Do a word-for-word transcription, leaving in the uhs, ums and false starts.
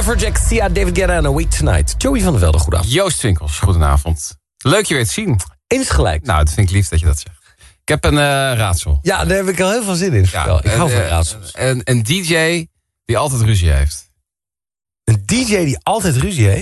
Afrojack, Sia, David Guetta en A Week Tonight. Joey van der Velde, goedenavond. Joost Winkels, goedenavond. Leuk je weer te zien. Eens gelijk. Nou, dat vind ik lief dat je dat zegt. Ik heb een uh, raadsel. Ja, daar heb ik al heel veel zin in. Ja, ik hou een, van raadsels. Een, een D J die altijd ruzie heeft. Een D J die altijd ruzie heeft?